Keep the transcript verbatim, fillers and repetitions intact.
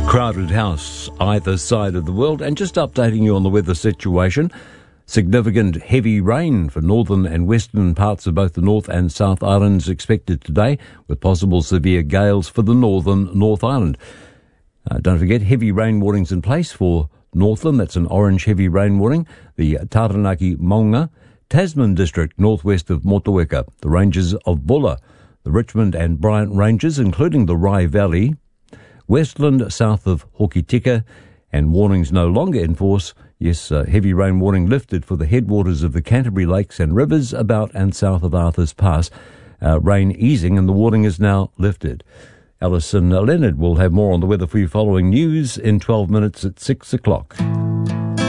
Crowded house either side of the world, and just updating you on the weather situation. Significant heavy rain for northern and western parts of both the North and South Islands expected today, with possible severe gales for the northern North Island. Uh, don't forget, heavy rain warnings in place for Northland. That's an orange heavy rain warning. The Taranaki Maunga, Tasman district northwest of Motueka, the ranges of Bulla, the Richmond and Bryant ranges, including the Rye Valley, Westland south of Hokitika, and warnings no longer in force. Yes, uh, heavy rain warning lifted for the headwaters of the Canterbury Lakes and rivers about and south of Arthur's Pass. Uh, rain easing and the warning is now lifted. Alison Leonard will have more on the weather for you following news in twelve minutes at six o'clock.